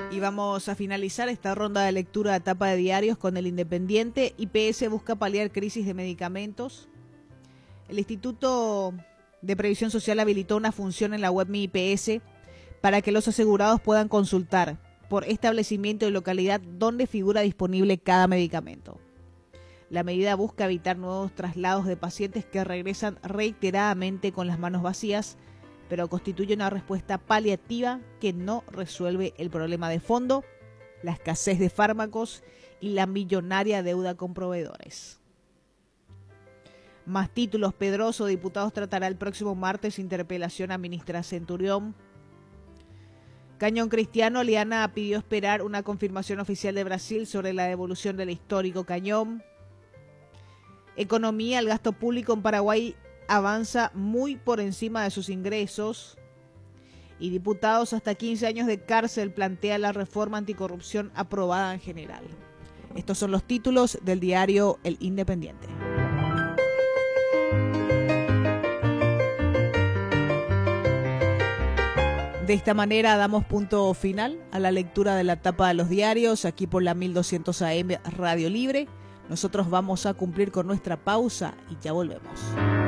Y vamos a finalizar esta ronda de lectura de tapa de diarios con El Independiente. IPS busca paliar crisis de medicamentos. El Instituto de Previsión Social habilitó una función en la web Mi IPS para que los asegurados puedan consultar por establecimiento y localidad dónde figura disponible cada medicamento. La medida busca evitar nuevos traslados de pacientes que regresan reiteradamente con las manos vacías, pero constituye una respuesta paliativa que no resuelve el problema de fondo, la escasez de fármacos y la millonaria deuda con proveedores. Más títulos. Pedroso, diputados tratará el próximo martes interpelación a ministra Centurión. Cañón Cristiano, Liana pidió esperar una confirmación oficial de Brasil sobre la devolución del histórico cañón. Economía, el gasto público en Paraguay avanza muy por encima de sus ingresos. Y diputados hasta 15 años de cárcel plantea la reforma anticorrupción aprobada en general. Estos son los títulos del diario El Independiente. De esta manera damos punto final a la lectura de la tapa de los diarios aquí por la 1200 AM Radio Libre. Nosotros vamos a cumplir con nuestra pausa y ya volvemos.